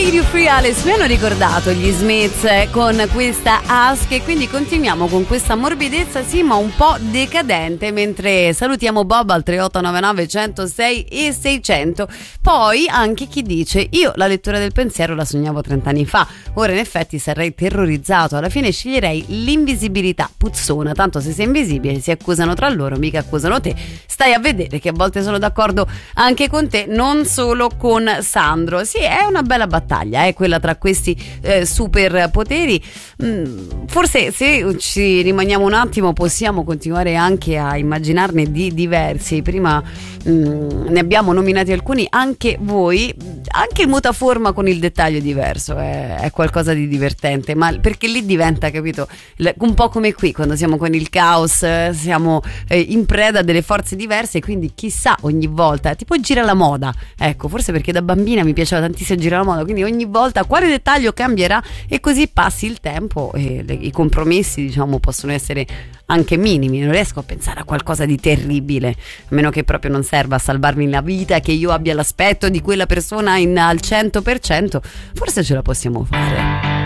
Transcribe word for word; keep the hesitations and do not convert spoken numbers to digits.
You Free Alice. Mi hanno ricordato gli Smiths con questa Ask e quindi continuiamo con questa morbidezza, sì, ma un po' decadente, mentre salutiamo Bob al tre otto nove nove uno zero sei e seicento. Poi anche chi dice: io la lettura del pensiero la sognavo trent'anni fa, ora in effetti sarei terrorizzato, alla fine sceglierei l'invisibilità. Puzzona, tanto se sei invisibile si accusano tra loro, mica accusano te. Stai a vedere che a volte sono d'accordo anche con te, non solo con Sandro. Sì, è una bella battaglia, è eh, quella tra questi eh, superpoteri. Mm, forse se ci rimaniamo un attimo possiamo continuare anche a immaginarne di diversi. Prima mm, ne abbiamo nominati alcuni, anche voi. Anche il mutaforma con il dettaglio diverso è, è qualcosa di divertente, ma perché lì diventa, capito, un po' come qui quando siamo con il caos, siamo eh, in preda a delle forze diverse, quindi chissà, ogni volta tipo gira la moda, ecco, forse perché da bambina mi piaceva tantissimo girare la moda, quindi ogni volta quale dettaglio cambierà e così passi il tempo e le, i compromessi, diciamo, possono essere anche minimi. Non riesco a pensare a qualcosa di terribile, a meno che proprio non serva a salvarmi la vita, che io abbia l'aspetto di quella persona in, al cento per cento, forse ce la possiamo fare.